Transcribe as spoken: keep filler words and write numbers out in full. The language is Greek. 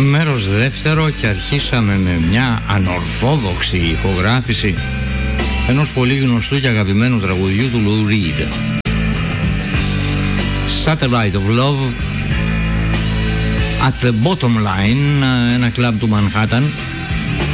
Μέρος δεύτερο και αρχίσαμε με μια ανορθόδοξη ηχογράφηση ενός πολύ γνωστού και αγαπημένου τραγουδιού του Lou Reed. Satellite of Love, At the Bottom Line, ένα κλαμπ του Manhattan,